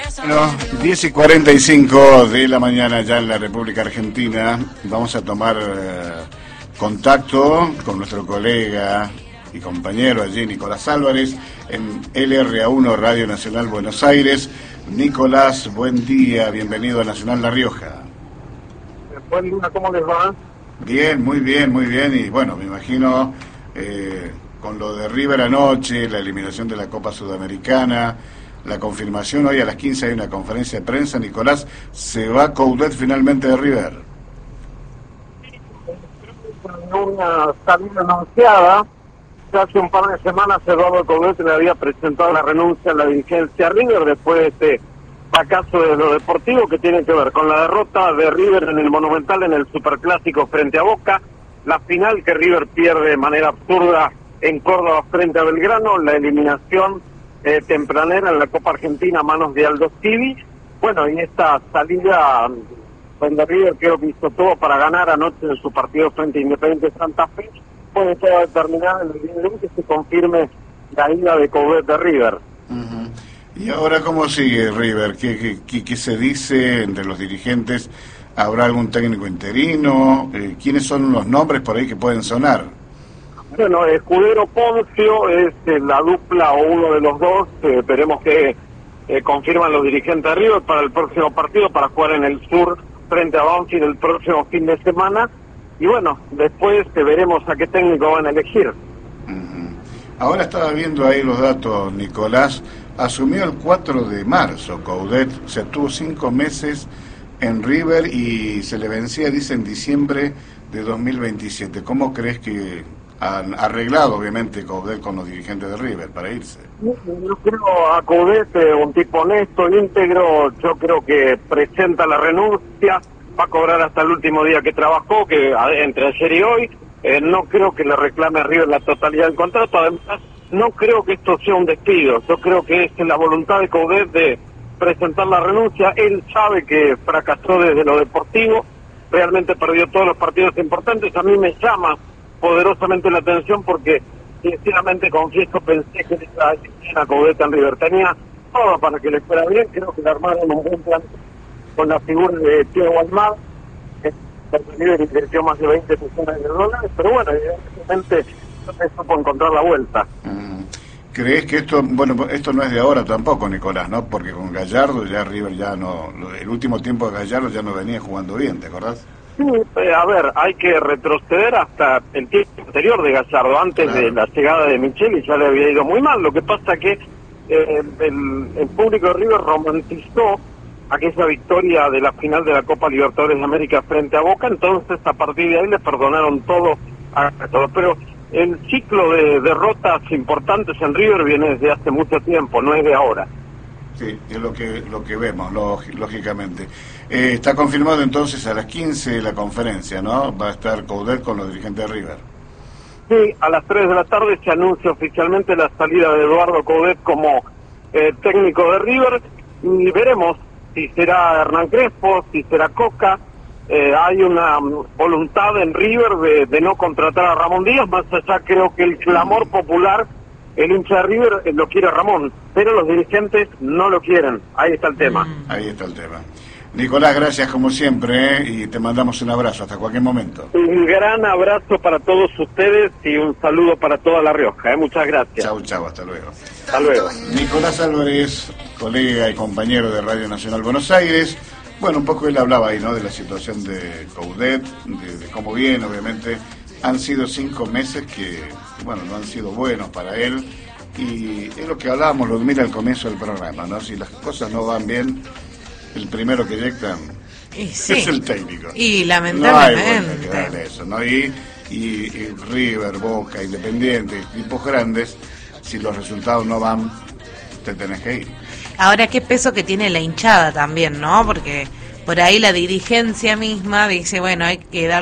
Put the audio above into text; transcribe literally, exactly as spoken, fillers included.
Bueno, diez y cuarenta y cinco de la mañana ya en la República Argentina. Vamos a tomar eh, contacto con nuestro colega y compañero allí, Nicolás Álvarez, en L R A uno Radio Nacional Buenos Aires. Nicolás, buen día, bienvenido a Nacional La Rioja. Buen día, ¿cómo les va? Bien, muy bien, muy bien. Y bueno, me imagino eh, con lo de River anoche, la eliminación de la Copa Sudamericana, la confirmación, hoy a las quince hay una conferencia de prensa. Nicolás, ¿se va Coudet finalmente de River? Una salida anunciada. Hace un par de semanas Eduardo Coudet le había presentado la renuncia a la dirigencia River después de este fracaso de lo deportivo que tiene que ver con la derrota de River en el Monumental en el Superclásico frente a Boca, la final que River pierde de manera absurda en Córdoba frente a Belgrano, la eliminación Eh, tempranera en la Copa Argentina a manos de Aldo Civi. Bueno, y esta salida donde River creo que hizo todo para ganar anoche en su partido frente a Independiente Santa Fe, puede ser determinada en el día de hoy que se confirme la ida de Coudet de River. Uh-huh. ¿Y ahora cómo sigue River? ¿Qué, qué, qué, qué se dice entre los dirigentes? ¿Habrá algún técnico interino? Eh, ¿Quiénes son los nombres por ahí que pueden sonar? Bueno, Escudero Poncio es eh, la dupla o uno de los dos, eh, esperemos que eh, confirman los dirigentes de River para el próximo partido, para jugar en el sur frente a Banfield el próximo fin de semana, y bueno, después eh, veremos a qué técnico van a elegir. Uh-huh. Ahora estaba viendo ahí los datos, Nicolás, asumió el cuatro de marzo Coudet, o sea, tuvo cinco meses en River y se le vencía, dice, en diciembre de dos mil veintisiete. ¿Cómo crees que han arreglado, obviamente, Coudet con los dirigentes de River para irse? Yo creo a Coudet, eh, un tipo honesto, íntegro, yo creo que presenta la renuncia, va a cobrar hasta el último día que trabajó, que entre ayer y hoy, eh, no creo que le reclame a River la totalidad del contrato, además no creo que esto sea un despido, yo creo que es la voluntad de Coudet de presentar la renuncia. Él sabe que fracasó desde lo deportivo, realmente perdió todos los partidos importantes. A mí me llama poderosamente la atención porque sinceramente confieso, pensé que le iba a ir bien a Coudet en River, tenía todo para que le fuera bien, creo que le armaron un buen plan con la figura de Thiago Almada, que River invirtió más de veinte millones de dólares, pero bueno, evidentemente no se supo encontrar la vuelta. Mm. ¿Crees que esto, bueno, esto no es de ahora tampoco, Nicolás, ¿no? Porque con Gallardo ya River ya no, el último tiempo de Gallardo ya no venía jugando bien, ¿te acordás? Sí, eh, a ver, hay que retroceder hasta el tiempo anterior de Gallardo, antes claro. de la llegada de Micheli ya le había ido muy mal. Lo que pasa que eh, el, el público de River romantizó aquella victoria de la final de la Copa Libertadores de América frente a Boca, entonces a partir de ahí le perdonaron todo a todos. Pero el ciclo de derrotas importantes en River viene desde hace mucho tiempo, no es de ahora. Sí, es lo que lo que vemos, lógicamente. Eh, está confirmado entonces a las quince la conferencia, ¿no? Va a estar Coudet con los dirigentes de River. Sí, a las tres de la tarde se anuncia oficialmente la salida de Eduardo Coudet como eh, técnico de River, y veremos si será Hernán Crespo, si será Coca. Eh, hay una um, voluntad en River de, de no contratar a Ramón Díaz, más allá creo que el clamor popular, el hincha de River eh, lo quiere a Ramón, pero los dirigentes no lo quieren. Ahí está el tema. Ahí está el tema. Nicolás, gracias como siempre, ¿eh? Y te mandamos un abrazo hasta cualquier momento. Un gran abrazo para todos ustedes y un saludo para toda La Rioja, ¿eh? Muchas gracias. Chau, chau, hasta luego. Hasta luego. Nicolás Álvarez, colega y compañero de Radio Nacional Buenos Aires. Bueno, un poco él hablaba ahí, ¿no?, de la situación de Coudet, de, de cómo viene, obviamente. Han sido cinco meses que, bueno, no han sido buenos para él. Y es lo que hablábamos, lo mira al comienzo del programa, ¿no? Si las cosas no van bien, el primero que eyectan y sí. es el técnico. Y lamentablemente. No hay vuelta que darle eso, ¿no? Y, y, y River, Boca, Independiente, equipos grandes, si los resultados no van, te tenés que ir. Ahora, qué peso que tiene la hinchada también, ¿no? Porque por ahí la dirigencia misma dice, bueno, hay que dar